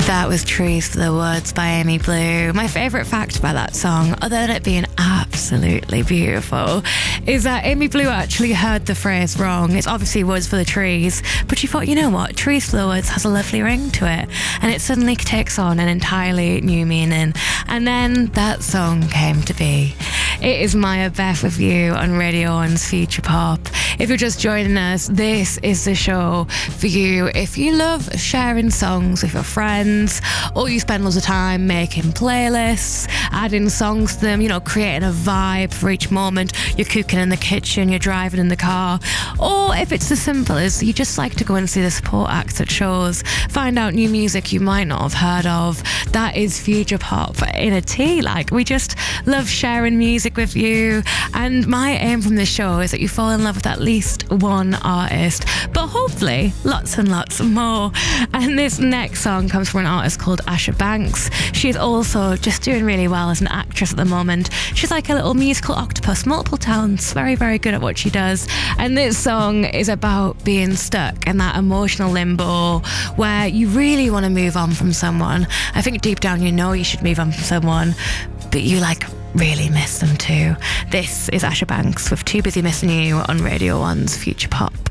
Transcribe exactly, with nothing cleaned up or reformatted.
That was Trees for the Woods by Amy Blue. My favourite fact about that song, other than it being absolutely beautiful, is that Amy Blue actually heard the phrase wrong. It's obviously woods for the trees, but she thought, you know what, Trees for the Woods has a lovely ring to it. And it suddenly takes on an entirely new meaning. And then that song came to be. It is Maya Beth with you on Radio one's Future Pop. If you're just joining us, this is the show for you. If you love sharing songs with your friends, or you spend lots of time making playlists, adding songs to them, you know, creating a vibe for each moment. You're cooking in the kitchen, you're driving in the car, or if it's as simple as you just like to go and see the support acts at shows, find out new music you might not have heard of. That is Future Pop in a tea. Like, we just love sharing music with you, and my aim from this show is that you fall in love with at least one artist, but hopefully lots and lots more. And this next song comes from an artist called Asha Banks. She's also just doing really well as an actress at the moment. She's like a little musical octopus, multiple talents, very, very good at what she does. And this song is about being stuck in that emotional limbo where you really want to move on from someone. I think deep down you know you should move on from someone, but you like really miss them too. This is Asha Banks with Too Busy Missing You on Radio one's Future Pop.